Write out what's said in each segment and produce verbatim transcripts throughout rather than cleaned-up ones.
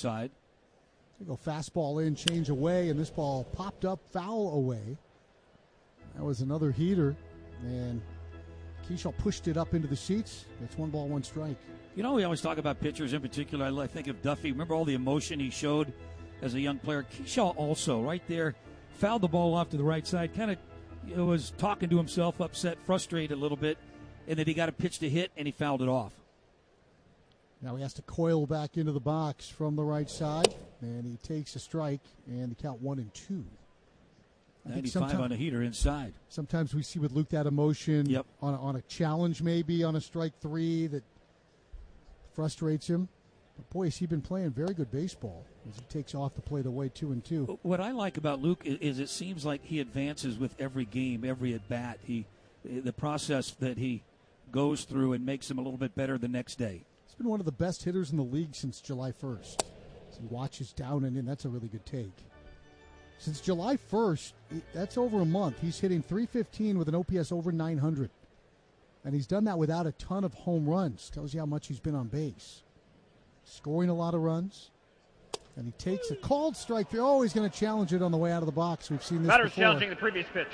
outside. They go fastball in, change away, and this ball popped up, foul away. That was another heater, and Keyshaw pushed it up into the seats. It's one ball, one strike. You know, we always talk about pitchers in particular. I think of Duffy. Remember all the emotion he showed as a young player? Keyshaw also, right there, fouled the ball off to the right side, kind of you know, was talking to himself, upset, frustrated a little bit, and then he got a pitch to hit, and he fouled it off. Now he has to coil back into the box from the right side, and he takes a strike, and the count one and two. ninety-five on a heater inside. Sometimes we see with Luke that emotion yep. on, a, on a challenge, maybe on a strike three that frustrates him. But boy, has he been playing very good baseball as he takes off the plate away two and two. What I like about Luke is, is it seems like he advances with every game, every at bat. He, the process that he goes through and makes him a little bit better the next day. He's been one of the best hitters in the league since July first. As he watches down and in, that's a really good take. Since July first, that's over a month, he's hitting three fifteen with an O P S over nine hundred. And he's done that without a ton of home runs. Tells you how much he's been on base. Scoring a lot of runs. And he takes a called strike. Oh, he's going to challenge it on the way out of the box. We've seen this Batter's before. challenging the previous pitch.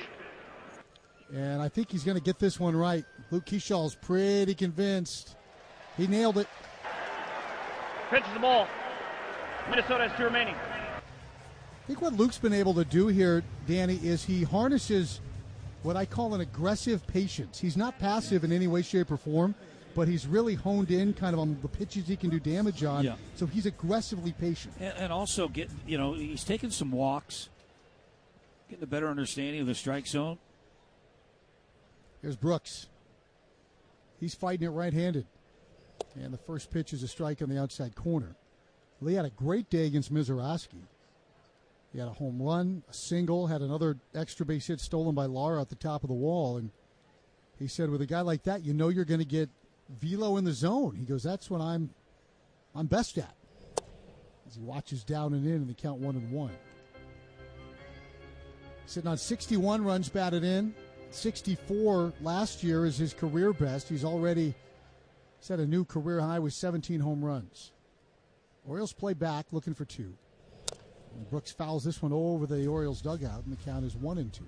And I think he's going to get this one right. Luke Keeshaw's pretty convinced. He nailed it. Pitches the ball. Minnesota has two remaining. I think what Luke's been able to do here, Danny, is he harnesses what I call an aggressive patience. He's not passive in any way, shape, or form, but he's really honed in kind of on the pitches he can do damage on. Yeah. So he's aggressively patient. And, and also, get you know, he's taking some walks, getting a better understanding of the strike zone. Here's Brooks. He's fighting it right-handed. And the first pitch is a strike on the outside corner. Lee had a great day against Mizorowski. He had a home run, a single, had another extra base hit stolen by Lara at the top of the wall. And he said, with a guy like that, you know you're going to get velo in the zone. He goes, that's what I'm I'm best at. As he watches down and in and the count one and one. Sitting on sixty-one runs batted in. sixty-four last year is his career best. He's already set a new career high with seventeen home runs. Orioles play back, looking for two. And Brooks fouls this one over the Orioles dugout, and the count is one and two.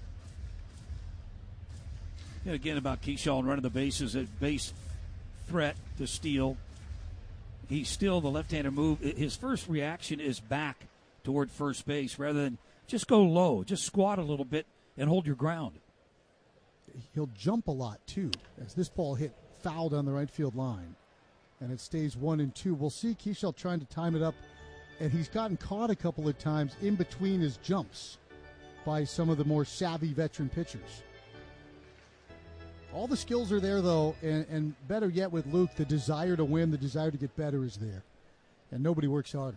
And again, about Keyshaw and running the bases, a base threat to steal. He's still the left-hander move. His first reaction is back toward first base rather than just go low, just squat a little bit and hold your ground. He'll jump a lot, too, as this ball hit foul down the right field line. And it stays one and two. We'll see Keyshaw trying to time it up. And he's gotten caught a couple of times in between his jumps by some of the more savvy veteran pitchers. All the skills are there, though, and, and better yet with Luke, the desire to win, the desire to get better is there. And nobody works harder.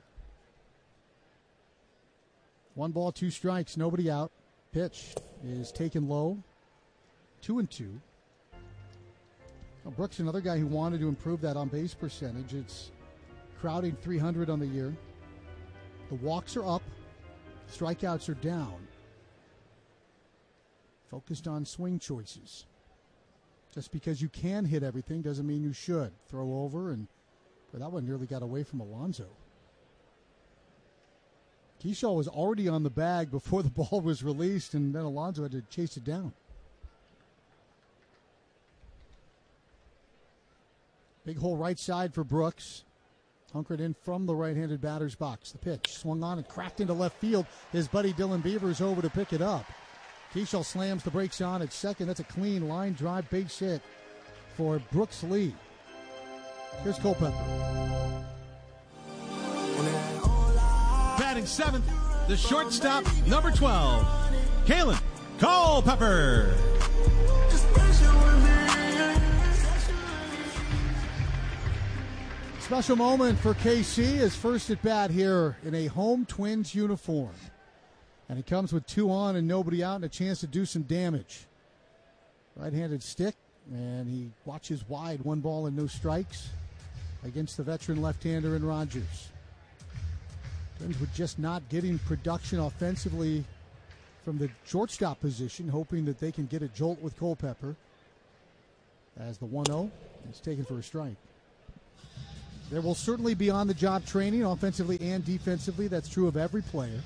One ball, two strikes, nobody out. Pitch is taken low. Two and two. Well, Brooks, another guy who wanted to improve that on-base percentage. It's crowding three hundred on the year. The walks are up. Strikeouts are down. Focused on swing choices. Just because you can hit everything doesn't mean you should. Throw over, and boy, that one nearly got away from Alonso. Keyshaw was already on the bag before the ball was released, and then Alonso had to chase it down. Big hole right side for Brooks. Hunkered in from the right-handed batter's box. The pitch swung on and cracked into left field. His buddy Dylan Beavers over to pick it up. Keyshaw slams the brakes on at second. That's a clean line drive base hit for Brooks Lee. Here's Culpepper. Batting seventh, the shortstop, number twelve, Kalen Culpepper. Special moment for K C, his first at bat here in a home Twins uniform. And he comes with two on and nobody out and a chance to do some damage. Right-handed stick, and he watches wide, one ball and no strikes against the veteran left-hander in Rogers. Twins were just not getting production offensively from the shortstop position, hoping that they can get a jolt with Culpepper. As the one oh is taken for a strike. There will certainly be on-the-job training, offensively and defensively. That's true of every player.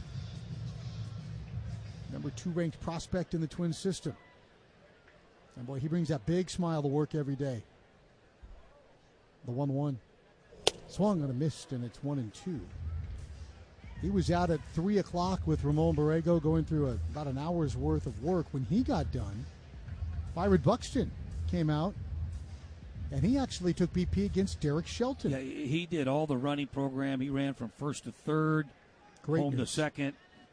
Number two ranked prospect in the Twins system. And boy, he brings that big smile to work every day. The one one. Swung on a missed, and it's one and two. He was out at three o'clock with Ramon Borrego going through a, about an hour's worth of work. When he got done, Byron Buxton came out, and he actually took B P against Derek Shelton. Yeah, he did all the running program. He ran from first to third, Great home news. to second,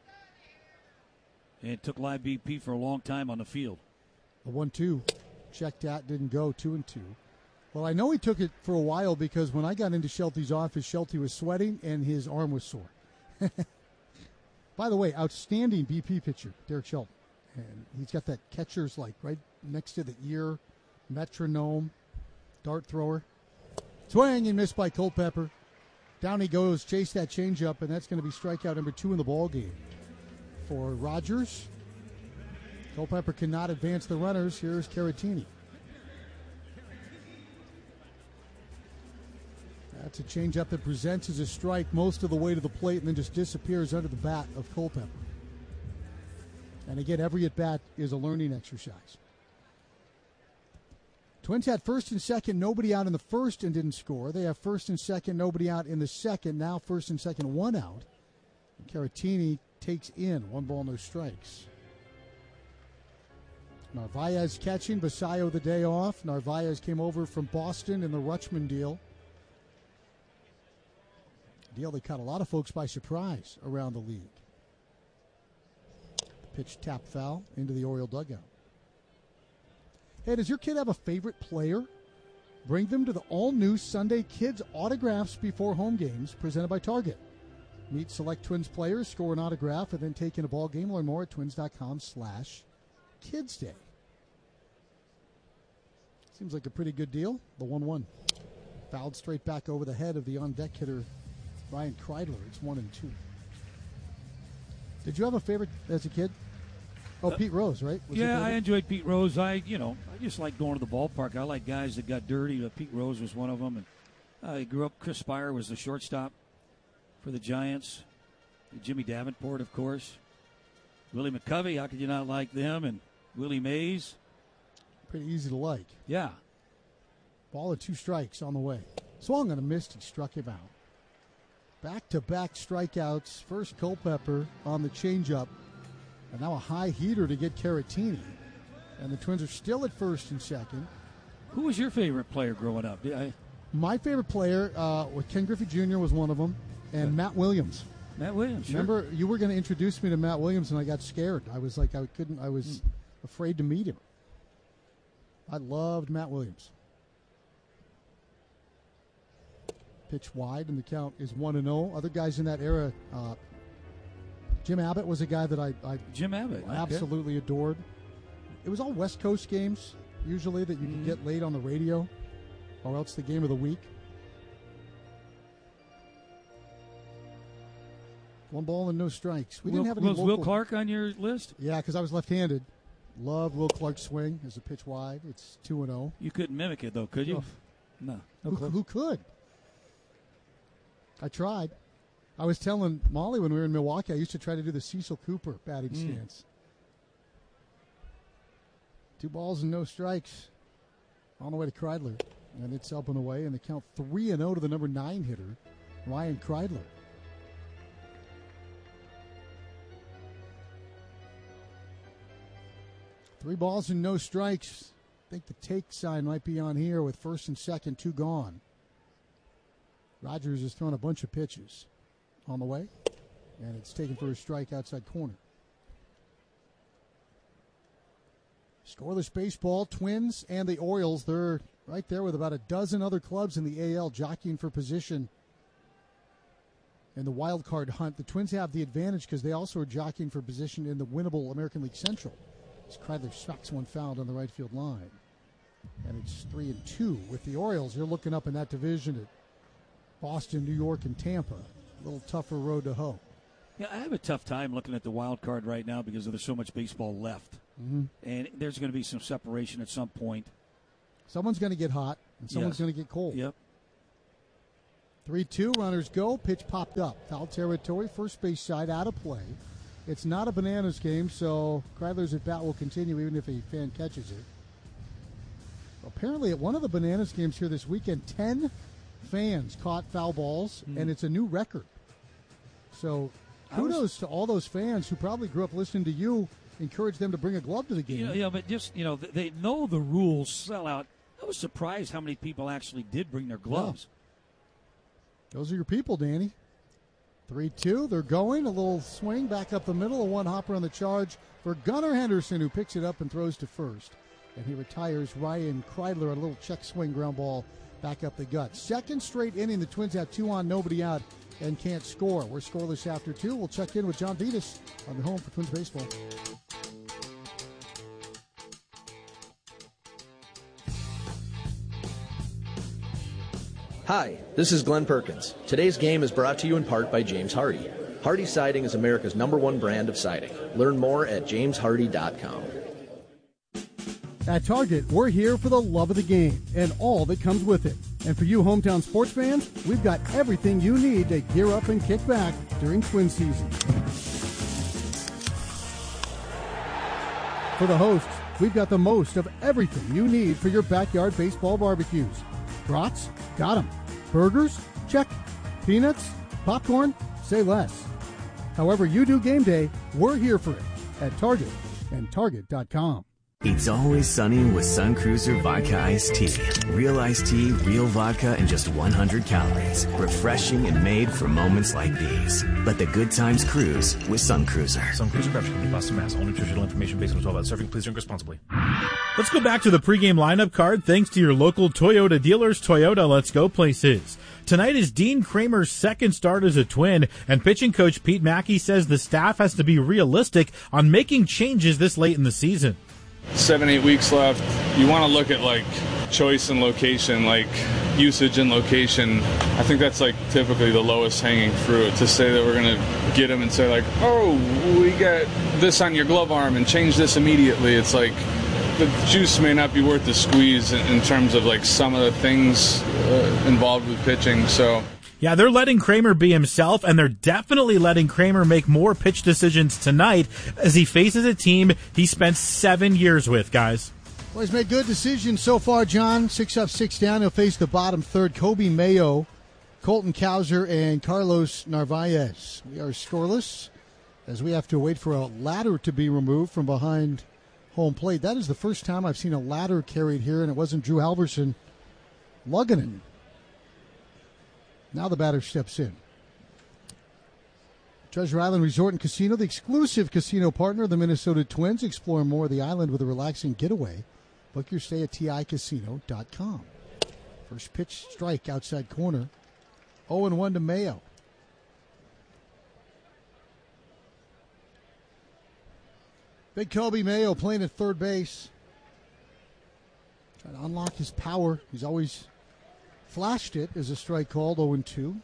and took live B P for a long time on the field. The one two checked out, didn't go, two and two. Well, I know he took it for a while because when I got into Shelty's office, Shelty was sweating and his arm was sore. By the way, outstanding B P pitcher, Derek Shelton. And he's got that catcher's like right next to the ear, metronome, dart thrower. Swing and missed by Culpepper. Down he goes, chase that changeup, and that's going to be strikeout number two in the ball game for Rogers. Culpepper cannot advance the runners. Here's Caratini. That's a changeup that presents as a strike most of the way to the plate and then just disappears under the bat of Culpepper. And again, every at-bat is a learning exercise. Twins had first and second, nobody out in the first and didn't score. They have first and second, nobody out in the second. Now first and second, one out. And Caratini takes in one ball, no strikes. Narvaez catching, Basayo the day off. Narvaez came over from Boston in the Rutschman deal. Deal that caught a lot of folks by surprise around the league. Pitch tap foul into the Oriole dugout. Hey, does your kid have a favorite player? Bring them to the all-new Sunday Kids Autographs Before Home Games presented by Target. Meet select Twins players, score an autograph, and then take in a ball game. Learn more at twins.com slash Kids Day. Seems like a pretty good deal. The one one. Fouled straight back over the head of the on-deck hitter, Ryan Kreidler. It's one and two. Did you have a favorite as a kid? Oh, uh, Pete Rose, right? Was yeah, I enjoyed Pete Rose. I, you know, I just like going to the ballpark. I like guys that got dirty. Uh, Pete Rose was one of them. And I grew up. Chris Spire was the shortstop for the Giants. Jimmy Davenport, of course. Willie McCovey. How could you not like them? And Willie Mays. Pretty easy to like. Yeah. Ball and two strikes on the way. Swung on a missed. He struck him out. Back-to-back strikeouts. First Culpepper on the changeup. And now a high heater to get Caratini. And the Twins are still at first and second. Who was your favorite player growing up? I... My favorite player, uh, was Ken Griffey Junior was one of them. And Good. Matt Williams. Matt Williams, sure. Remember, you were going to introduce me to Matt Williams, and I got scared. I was like, I couldn't, I was mm. afraid to meet him. I loved Matt Williams. Pitch wide, and the count is one and oh. Other guys in that era, uh, Jim Abbott was a guy that I, I Jim Abbott absolutely okay. adored. It was all West Coast games, usually, that you mm-hmm. could get late on the radio, or else the game of the week. One ball and no strikes. We Will, didn't have any was local... Will Clark on your list? Yeah, because I was left-handed. Loved Will Clark's swing as a pitch wide. It's two and oh. You couldn't mimic it, though, could you? Oh. No. no who, who could? I tried. I was telling Molly when we were in Milwaukee, I used to try to do the Cecil Cooper batting mm. stance. Two balls and no strikes on the way to Kreidler. And it's up and away, and the count three and oh to the number nine hitter, Ryan Kreidler. Three balls and no strikes. I think the take sign might be on here with first and second, two gone. Rogers has thrown a bunch of pitches on the way, and it's taken for a strike outside corner. Scoreless baseball, Twins and the Orioles, they're right there with about a dozen other clubs in the A L jockeying for position in the wild card hunt. The Twins have the advantage because they also are jockeying for position in the winnable American League Central. As Kreidler smacks one fouled on the right field line. And it's three and two with the Orioles. You're looking up in that division at Boston, New York, and Tampa. A little tougher road to hoe. Yeah, I have a tough time looking at the wild card right now because there's so much baseball left. Mm-hmm. And there's going to be some separation at some point. Someone's going to get hot, and someone's yes. going to get cold. Yep. three two, runners go. Pitch popped up. Foul territory, first base side, out of play. It's not a Bananas game, so Kreidler's at bat will continue even if a fan catches it. Apparently at one of the Bananas games here this weekend, ten fans caught foul balls, mm. and it's a new record. So kudos was, to all those fans who probably grew up listening to you, encourage them to bring a glove to the game. Yeah, you know, but just, you know, they know the rules sell out. I was surprised how many people actually did bring their gloves. Yeah. Those are your people, Danny. three two, they're going. A little swing back up the middle. A one hopper on the charge for Gunnar Henderson, who picks it up and throws to first. And he retires Ryan Kreidler on a little check swing ground ball back up the gut. Second straight inning, the Twins have two on, nobody out, and can't score. We're scoreless after two. We'll check in with John Vitas on the home for Twins baseball. Hi, this is Glenn Perkins. Today's game is brought to you in part by James Hardy. Hardy Siding is America's number one brand of siding. Learn more at james hardy dot com. At Target, we're here for the love of the game and all that comes with it. And for you hometown sports fans, we've got everything you need to gear up and kick back during Twin season. For the hosts, we've got the most of everything you need for your backyard baseball barbecues. Brats? Got 'em. Burgers? Check. Peanuts? Popcorn? Say less. However you do game day, we're here for it at Target and target dot com. It's always sunny with Sun Cruiser Vodka Iced Tea. Real iced tea, real vodka, and just one hundred calories. Refreshing and made for moments like these. Let the good times cruise with Sun Cruiser. Sun Cruiser Beverage Company, Boston, Mass. All nutritional information based on twelve hours serving. Please drink responsibly. Let's go back to the pregame lineup card thanks to your local Toyota dealers. Toyota, let's go places. Tonight is Dean Kramer's second start as a Twin, and pitching coach Pete Mackey says the staff has to be realistic on making changes this late in the season. Seven, eight weeks left. You want to look at like choice and location, like usage and location. I think that's like typically the lowest hanging fruit, to say that we're going to get them and say like, oh, we got this on your glove arm and change this immediately. It's like the juice may not be worth the squeeze in, in terms of like some of the things uh, involved with pitching. So. Yeah, they're letting Kramer be himself, and they're definitely letting Kramer make more pitch decisions tonight as he faces a team he spent seven years with, guys. Well, he's made good decisions so far, John. Six up, six down. He'll face the bottom third. Kobe Mayo, Colton Cowser, and Carlos Narvaez. We are scoreless as we have to wait for a ladder to be removed from behind home plate. That is the first time I've seen a ladder carried here, and it wasn't Drew Halverson lugging it. Now the batter steps in. Treasure Island Resort and Casino, the exclusive casino partner of the Minnesota Twins. Explore more of the island with a relaxing getaway. Book your stay at T I casino dot com. First pitch, strike, outside corner. oh and one to Mayo. Big Kobe Mayo playing at third base. Trying to unlock his power. He's always flashed it as a strike called. oh and two.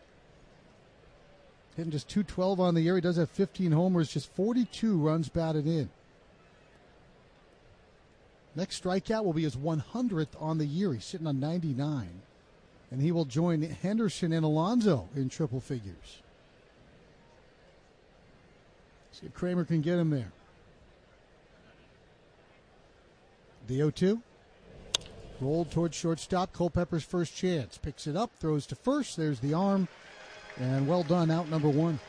Hitting just two twelve on the year. He does have fifteen homers, just forty-two runs batted in. Next strikeout will be his one hundredth on the year. He's sitting on ninety-nine. And he will join Henderson and Alonso in triple figures. See if Kramer can get him there. The oh two. Rolled towards shortstop. Culpepper's first chance. Picks it up, throws to first. There's the arm. And well done, out number one.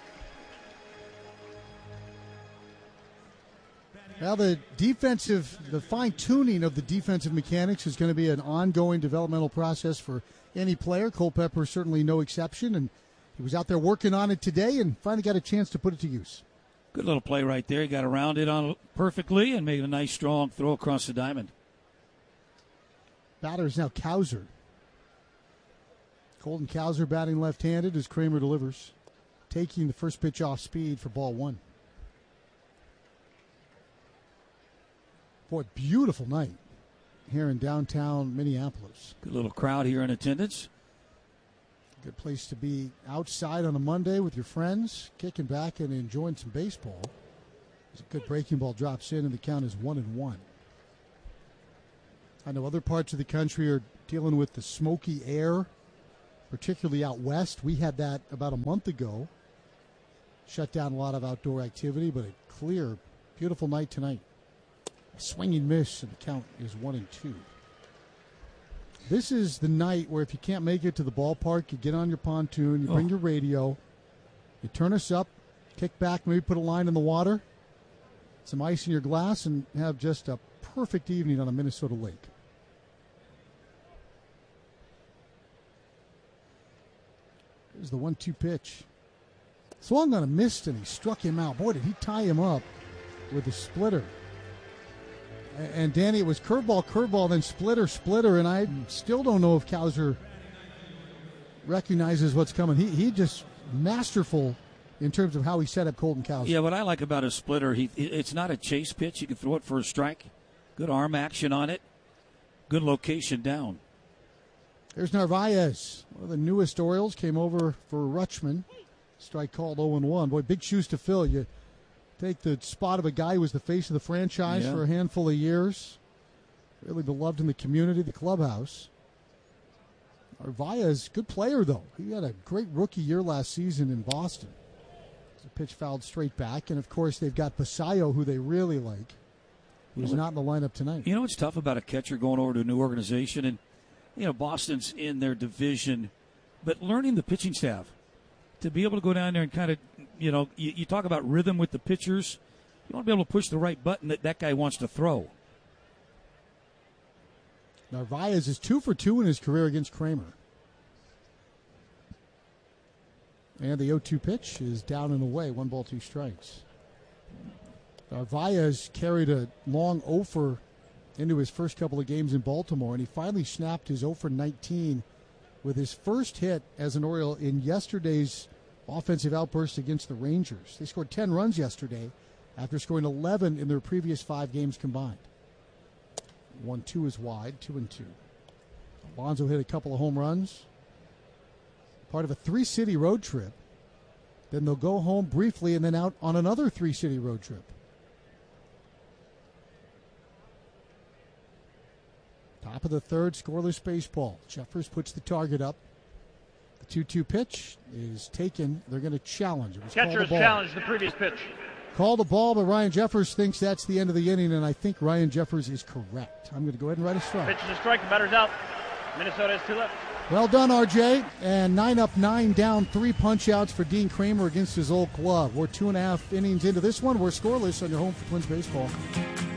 Now the defensive, the fine-tuning of the defensive mechanics is going to be an ongoing developmental process for any player. Culpepper certainly no exception, and he was out there working on it today and finally got a chance to put it to use. Good little play right there. He got around it on perfectly and made a nice, strong throw across the diamond. Batter is now Cowser. Colton Cowser batting left-handed as Kramer delivers, taking the first pitch off speed for ball one. Boy, beautiful night here in downtown Minneapolis. Good little crowd here in attendance. Good place to be outside on a Monday with your friends, kicking back and enjoying some baseball. As a good breaking ball drops in, and the count is one and one. I know other parts of the country are dealing with the smoky air, particularly out west. We had that about a month ago. Shut down a lot of outdoor activity, but a clear, beautiful night tonight. A swinging miss, and the count is one and two. This is the night where if you can't make it to the ballpark, you get on your pontoon, you bring oh. your radio, you turn us up, kick back, maybe put a line in the water, some ice in your glass, and have just a perfect evening on a Minnesota lake. Here's the one two pitch. Swung on a missed, and he struck him out. Boy, did he tie him up with a splitter. And, Danny, it was curveball, curveball, then splitter, splitter, and I still don't know if Cowser recognizes what's coming. He he just masterful in terms of how he set up Colton Cowser. Yeah, what I like about a splitter, he it's not a chase pitch. You can throw it for a strike. Good arm action on it. Good location down. There's Narvaez. One of the newest Orioles came over for Rutschman. Strike called oh and one. Boy, big shoes to fill. You take the spot of a guy who was the face of the franchise yeah. for a handful of years. Really beloved in the community, the clubhouse. Narvaez, good player, though. He had a great rookie year last season in Boston. The pitch fouled straight back. And, of course, they've got Basayo, who they really like, who's not in the lineup tonight. You know what's tough about a catcher going over to a new organization? And, you know, Boston's in their division. But learning the pitching staff. To be able to go down there and kind of, you know, you, you talk about rhythm with the pitchers. You want to be able to push the right button that that guy wants to throw. Narvaez is two for two in his career against Kramer. And the oh two pitch is down and away. One ball, two strikes. Narvaez carried a long oh for into his first couple of games in Baltimore, and he finally snapped his oh for nineteen with his first hit as an Oriole in yesterday's offensive outburst against the Rangers. They scored ten runs yesterday after scoring eleven in their previous five games combined. one two is wide, two and two. Alonso hit a couple of home runs. Part of a three-city road trip. Then they'll go home briefly and then out on another three-city road trip. Top of the third, scoreless baseball. Jeffers puts the target up. The two two pitch is taken. They're going to challenge. It was Catcher has challenged the previous pitch. Called the ball, but Ryan Jeffers thinks that's the end of the inning, and I think Ryan Jeffers is correct. I'm going to go ahead and write a strike. Pitch is a strike. The batter's out. Minnesota has two left. Well done, R J. And nine up, nine down, three punch-outs for Dean Kramer against his old club. We're two and a half innings into this one. We're scoreless on your home for Twins baseball.